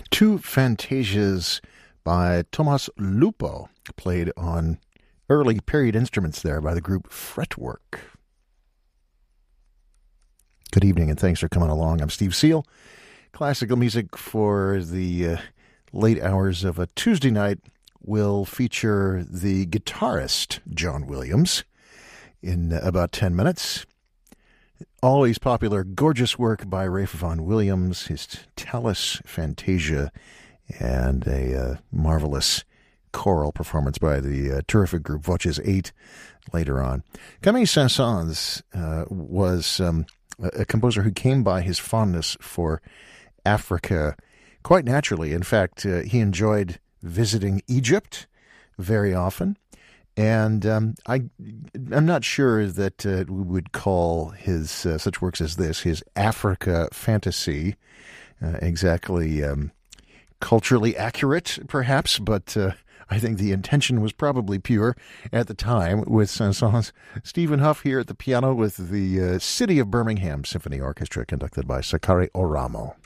Two fantasias by Tomas Lupo, played on early period instruments there by the group Fretwork. Good evening and thanks for coming along. I'm Steve Seal. Classical music for the late hours of a Tuesday night will feature the guitarist John Williams in about 10 minutes. Always popular, gorgeous work by Ralph Vaughan Williams, his Talus Fantasia, and a marvelous choral performance by the terrific group Voces 8 later on. Camille Saint-Saëns was a composer who came by his fondness for Africa quite naturally. In fact, he enjoyed visiting Egypt very often. And I'm not sure that we would call his such works as this, his Africa fantasy, exactly culturally accurate, perhaps, but I think the intention was probably pure at the time with Saint-Saëns. Stephen Huff here at the piano with the City of Birmingham Symphony Orchestra, conducted by Sakari Oramo.